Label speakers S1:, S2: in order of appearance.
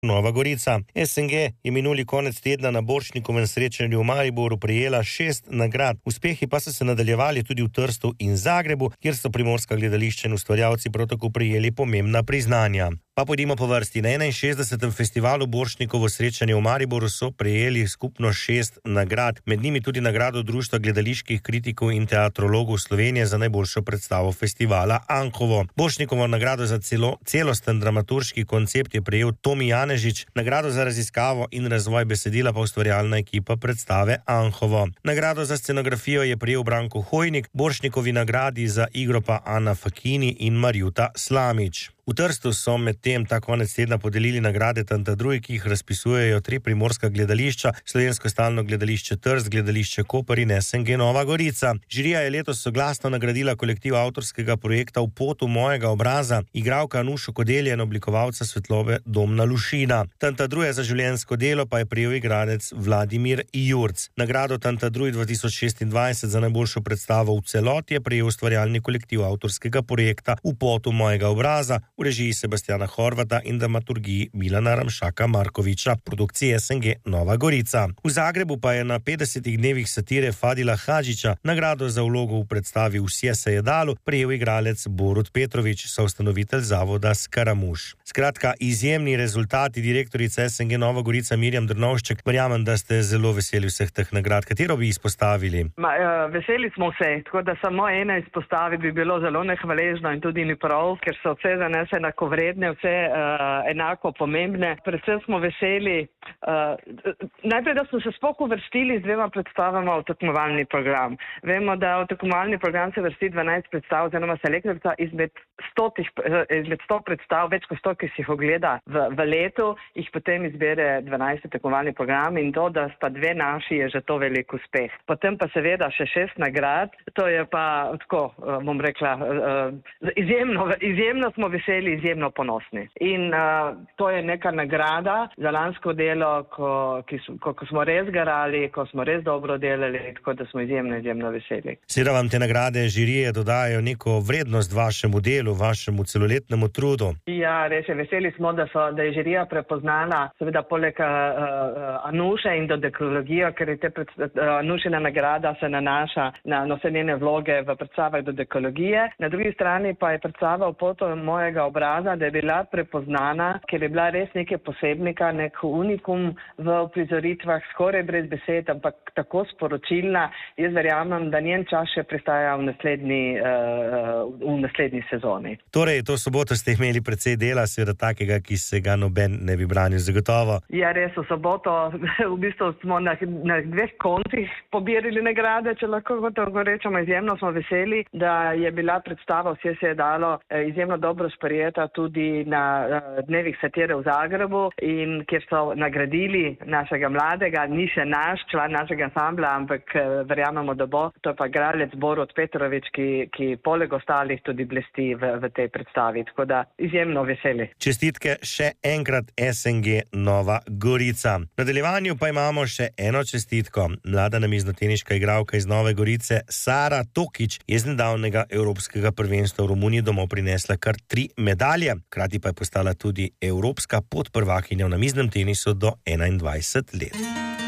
S1: Nova Gorica. SNG je minuli konec tedna na Borštnikovem srečanju v Mariboru prejela 6 nagrad. Uspehi pa so se nadaljevali tudi v Trstu in Zagrebu, kjer so primorska gledališča in ustvarjalci prav tako prejeli pomembna priznanja. Pa pojdimo po vrsti. Na 61. festivalu Borštnikovo srečanje v Mariboru so prejeli skupno 6 nagrad. Med njimi tudi nagrado Društva gledaliških kritikov in teatrologov Slovenije za najboljšo predstavo festivala Anhovo. Borštnikovo nagrado za celosten dramaturški koncept je prejel Tomi Janežič, nagrado za raziskavo in razvoj besedila pa ustvarjalna ekipa predstave Anhovo. Nagrado za scenografijo je prejel Branko Hojnik, Borštnikovi nagradi za igro pa Ana Fakini in Marjuta Slamič. V Trstu so medtem ta konec tedna podelili nagrade Tantadruj, ki jih razpisujejo 3 primorska gledališča, Slovensko stalno gledališče Trst, gledališče Koper in SNG Nova Gorica. Žirija je letos soglasno nagradila kolektiv avtorskega projekta V potu mojega obraza, igralka Anušo Kodelje in oblikovalca svetlobe Domna Lušina. Tantadruja za življenjsko delo pa je prejel igralec Vladimir Jurc. Nagrado Tantadruj 2026 za najboljšo predstavo v celoti je prejel ustvarjalni kolektiv avtorskega projekta V potu mojega obraza, v režiji Sebastiana Horvata in dramaturgiji Milana Ramšaka Markoviča, produkcije SNG Nova Gorica. V Zagrebu pa je na 50 dnevih satire Fadila Hadžića nagrado za vlogo v predstavi Vsje se je dalo prejel igralec Borut Petrovič, soustanovitelj zavoda Skaramuš. Skratka, izjemni rezultati. Direktorica SNG Nova Gorica Mirjam Drnovšček, verjamem, da ste zelo veseli vseh teh nagrad. Katero bi izpostavili?
S2: Veseli smo vse, tako da samo ena izpostavi bi bilo zelo nehvaležno in tudi ni prav, ker so vse za nas enakovredne, vse enako pomembne. Predvsem smo veseli, najprej, da smo se sploh uvrstili z 2 predstavama v tekmovalni program. Vemo, da v tekmovalni program se vrsti 12 predstav, oziroma selektorica izmed 100 predstav, več kot 100, ki si jih ogleda v letu, jih potem izbere 12 tekmovalni program in to, da sta 2 naši, je že to velik uspeh. Potem pa seveda še 6 nagrad, to je pa tako, bom rekla, izjemno smo veseli, izjemno ponosni. In to je neka nagrada za lansko delo, ko smo res garali, ko smo res dobro delali, tako da smo izjemno veseli.
S1: Seveda vam te nagrade žirije dodajajo neko vrednost vašemu delu, vašemu celoletnemu trudu.
S2: Ja, res je, veseli smo, da je žirija prepoznala, seveda poleg Anuše in dodekologijo, ker je Anušina nagrada se nanaša na vse njene vloge v predstavah dodekologije. Na drugi strani pa je predstava V potu mojega obraza, da je bila prepoznana, ker je bila res nekaj posebnika, nek unikum v prizoritvah, skoraj brez besed, ampak tako sporočilna. Jaz verjamem, da njen čas še pristaja v naslednji sezoni.
S1: Torej, to soboto ste imeli precej dela, seveda takega, ki se ga noben ne bi branil, zagotovo.
S2: Ja, res, v soboto v bistvu smo na 2 koncih pobirali nagrade, če lahko tako rečemo. Izjemno smo veseli, da je bila predstava Vse se je dalo izjemno dobro sprejeta tudi na dnevih satire v Zagrebu, in kjer so nagradili našega mladega, ni še naš član našega ansambla, ampak verjamemo, da bo. To je pa igralec Borut Petrovič, ki poleg ostalih tudi blesti v tej predstavi. Tako da izjemno veseli.
S1: Čestitke še enkrat SNG Nova Gorica. V nadaljevanju pa imamo še eno čestitko. Mlada namiznoteniška igralka iz Nove Gorice Sara Tokič je z nedavnega evropskega prvenstva v Romuniji domov prinesla kar 3 medalje. Hkrati pa je postala tudi evropska podprvakinja v namiznem tenisu do 21 let.